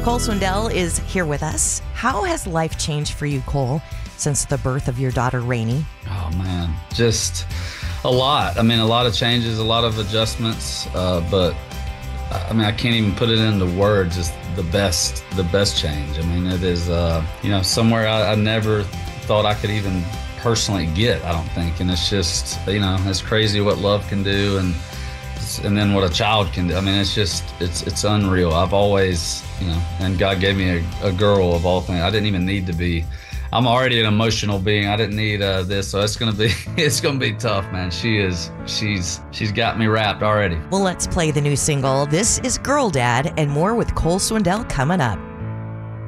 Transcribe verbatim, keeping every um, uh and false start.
Cole Swindell is here with us. How has life changed for you, Cole, since the birth of your daughter, Rainey? Oh, man, just a lot. I mean, a lot of changes, a lot of adjustments, uh, but I mean, I can't even put it into words. It's the best, the best change. I mean, it is, uh, you know, somewhere I, I never thought I could even personally get, I don't think. And it's just, you know, it's crazy what love can do, and and then what a child can do. I mean, it's just, it's it's unreal. I've always, you know, and God gave me a, a girl of all things. I didn't even need to be, I'm already an emotional being. I didn't need uh, this, so it's gonna be, it's gonna be tough, man. She is, she's, she's got me wrapped already. Well, let's play the new single. This is Girl Dad, and more with Cole Swindell coming up.